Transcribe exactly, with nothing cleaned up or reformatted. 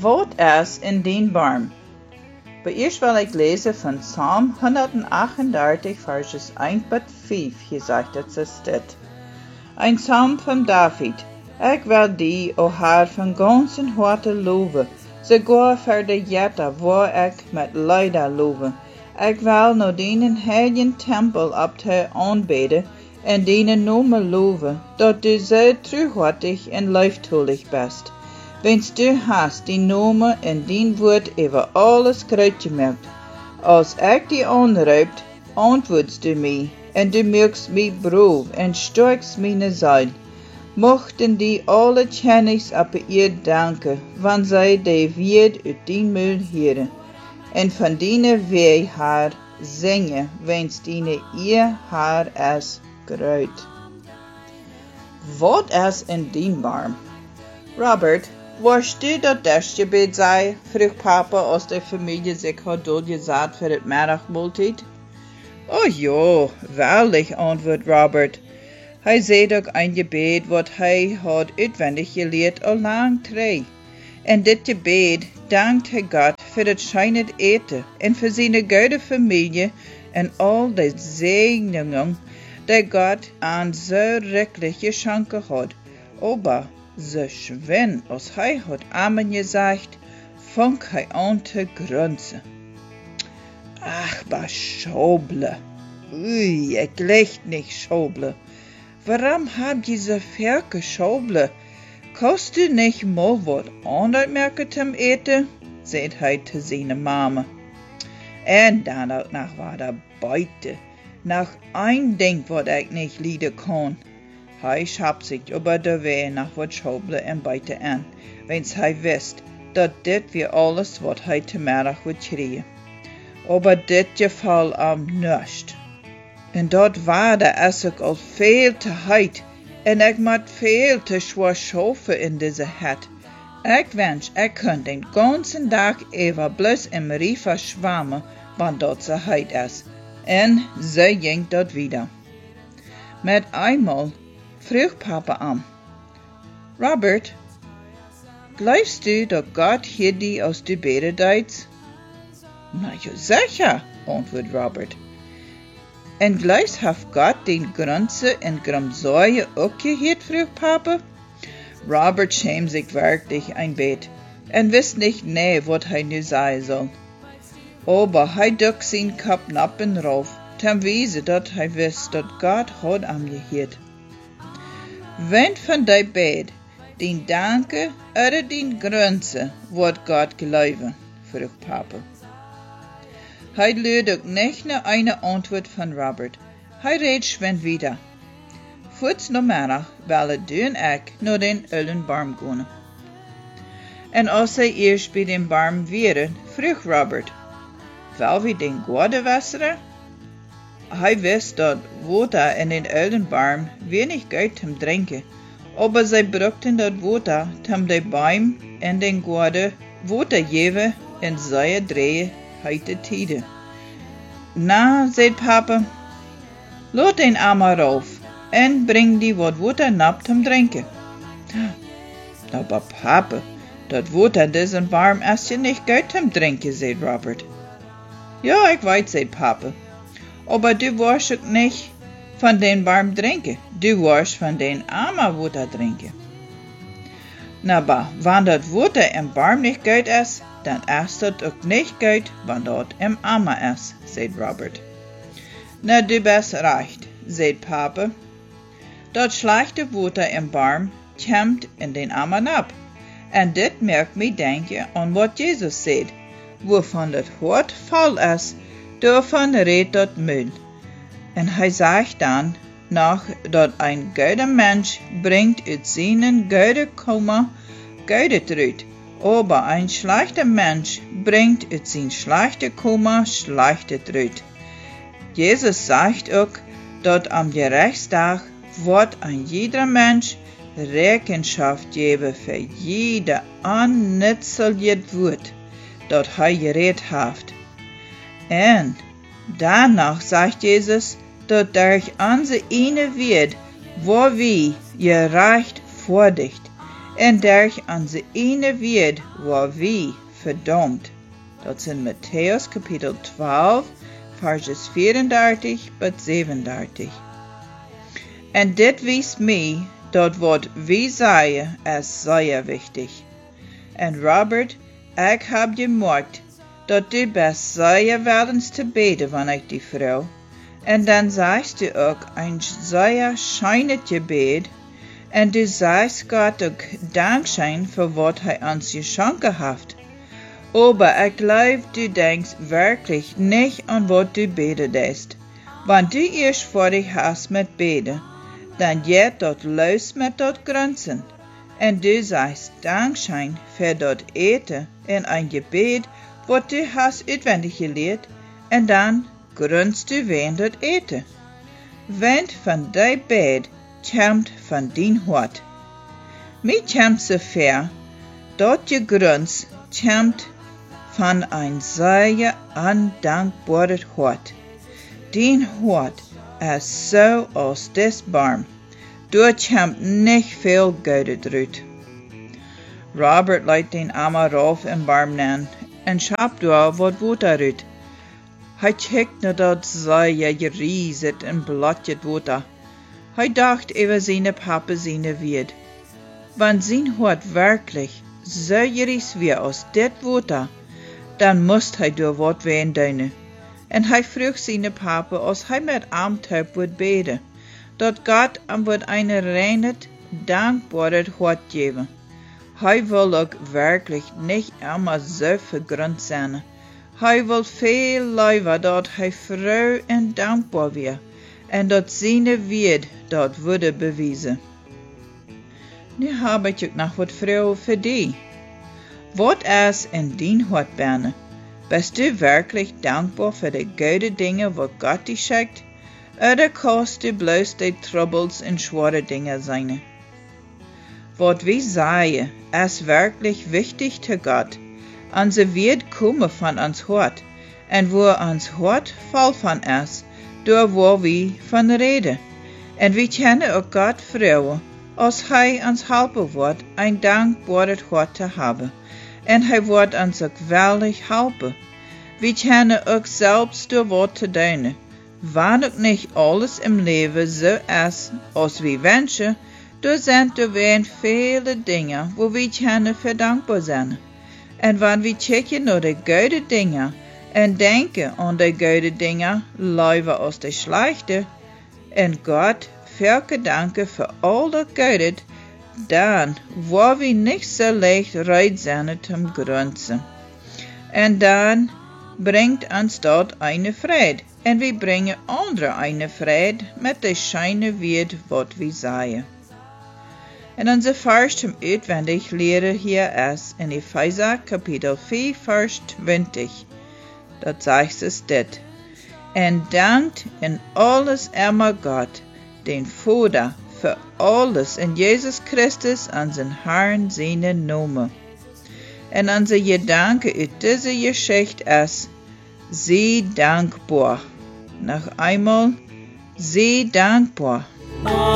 Wat is in dien barm? Beerst wil ik lezen van Psalm honderdachtendertig, verses één tot vijf, gezegd dat ze staat. Een psalm van David. Ik wil die, o Heer, van ganzen harte loven, sogar voor de jette waar ik met lijden loven. Ik wil naar dien heiligen tempel op te aanbeden en dien noemen loven, dat du zo truhartig en lieftulig bist. Wens du hast die nomen en dien woord over alles kruidgemerkt. Als ik die aanroept, antwoordst du mij, en du merkst mij brood en sterkst mijn ziel. Mochten die alle kennis op ihr danken, wanneer zij de wied uit dien mul heren. En van diene wee haar zingen, wens diene ihr haar is kruid. Wat is in dien barm? Robert, was du dat destgebed zei, vroeg papa als de familie zich had doorgezet voor het middagmaaltijd? Oh ja, waarlijk, antwoordt Robert. Hij zei ook een gebed wat hij had uitwendig geleerd al lang terug. En dit gebed dankt hij God voor het schijnend eten en voor zijn goede familie en al de zegeningen die God aan zo rijkelijk geschenken had. Aber zo schwen als hij had amen gezegd, fang hij aan te grunzen. Ach, was Schoble. Ui, ik ligt niet Schoble. Waarom hab je so verke Schoble? Kost du nicht mal wat aanmerken zum eten? Zegt hij te zijn mama. En dan ook nog wat er buiten. Nog een ding wat ik niet lieden kan. Hij schapt zich over de weg nach wat Schoble en buiten aan, wens hij wist dat dit weer alles wat hij te middag would krijgen. Aber dit geval am nust. En dat waarde is ook al veel te heet, en ik moet veel te zwaar schoven in deze het. Ik wens, ik kon den ganzen dag even bloos in Riva schwammen, want dat zo heet is. En zo ging dat wieder. Met eenmaal vroeg papa aan. Robert, glaubst du dat God hier die aus de beden deed? Na ja, sicher, antwoordt Robert. En gleich heeft God den Grunze en Gramsäue ook geheerd, vroeg papa. Robert schämt sich wirklich ein Bett en wist nicht nee wat hij nu sagen soll. Aber hij duck zijn kop nappen rauf, ten wijze dat hij wist dat God had am geheerd. Wenn van die bed, den danke oder den Grunze, wat God geloven, vroeg papa. Hij leerde ook niet naar eine antwoord van Robert. Hij reed schwend wieder. Voorts namiddag willen du en ik naar den Eulenbarm gaan. En als zij eerst bij den barm waren, vroeg Robert, wil we den Gorde wasseren? Hij wist dat water in den Eulenbarm wenig goed zum drinken, aber zij brukten dat water zum de Baum en den Gorde water geven en zij drehen heite tijden. Na, zei papa, laat den Armer rauf en bring die wat water nap zum drinken. Aber papa, dat water in diesem Barm is je nicht gut zum drinken, zei Robert. Ja, ik weet, zei papa, aber du wirst ook nicht van den Barm drinken, du wirst van den Armer water drinken. Na ba, wann dat water im Barm nicht gut is, dan is dat ook niet goed, want dat im Armer is, zei Robert. Na, du bist recht, zei papa. Dat slechte water im Barm komt in den Armer nap. En dit merkt mij denken aan wat Jesus zei, waarvan het hart vol is, daarvan redt dat mul. En hij zegt dan nog dat een goede mens brengt uit zijn goede komma goede eruit. Aber ein schlechter Mensch bringt uit zijn schlechte Kummer schlechte eruit. Jesus sagt ook dat am Gerichtsdag wordt an jeder Mensch Rechenschaft geben für jede unnützliche Wort, dat hij geredet heeft. En danach sagt Jesus, dat durch onze ene Wort, wo wir gerecht vordicht, en derg aan ze ene weet waar wie verdomd. Dat is in Matthäus kapitel twaalf, vers vierendertig tot zevenendertig. En dit wijst mij dat wat wij zeggen is zeer wichtig. En Robert, ik heb gemerkt dat du best zeer wellens te beden wanneer ik die vrouw. En dan sagst du ook een zeer schijnend gebed. En du sagst Gott ook Dankschein für wat hij ons geschenkt heeft. Aber ich glaube, du denkst wirklich nicht an was du betest. Wenn du erst fertig hast mit beten, dann geht dort los mit dort Grenzen. En du sagst Dankschein für dort eten in ein Gebet, wat du hast uitwendig geleerd, en dan grunst du wen dort eten. Wend van die bed komt van dien hart. Mij komt so ver, dat je gruns komt van een zeer ondankbaar hart. Dien hart is zo als des barm. Dort komt nicht veel Geld eruit. Robert leidt den armen Rolf in barm nan, en schapt door wat water uit. Hij kijkt naar dat zeer gerieset en blotjet water. Hij dacht over zijn papa zijn wied. Wenn zijn hart wirklich so geries wie aus dit water, dan moest hij door wat ween doen. En hij vroeg zijn papa als hij met Armtuig would beden, dat Gott am would eine reinet, dankbarer hart geven. Hij wil ook wirklich nicht immer so vergrund zijn. Hij wil veel liever dat hij vrouw en dankbaar weer, en dat zijn wied dat wurde bewezen. Nu heb ik ook nog wat vrouwen voor die. Wat is in dien hart berne? Bist du wirklich dankbar für die gute Dinge, wat Gott dir schenkt? Oder kannst du bloß die Troubles und schwere Dinge sein? Was wir sagen, ist wirklich wichtig zu Gott. Unser wird kommen von uns Hort, und wo uns Hort voll von ist, da wo wir von reden. Und wir können auch Gott fragen, als Hij uns helpen wird, ein dankbares Hort zu haben. En hij wordt ons ook geweldig helpen. We kunnen ook selbst door wat te doen. Wanneer ook niet alles im leven zo is als we wensen, dan zijn er weer vele dingen wo we kunnen voor dankbaar zijn. En wanneer we kijken naar de goede dingen en denken aan de goede dingen, liever als de slechte, en God veel danken voor al dat goede, dan waar we niet zo leicht red zijn zum grunzen. En dan brengt ons dat eine vrede, en we brengen anderen eine vrede met de scheine wied wat we zeggen. En onze vers zum uitwendig leren hier is in Epheser kapitel vier vers twintig. Dat zegt es dit. En dankt in alles immer Gott, den Vater, für alles in Jesus Christus an den Herrn seinen Namen. En onze gedanke uit deze Geschichte ist, sei dankbar. Noch einmal, sei dankbar.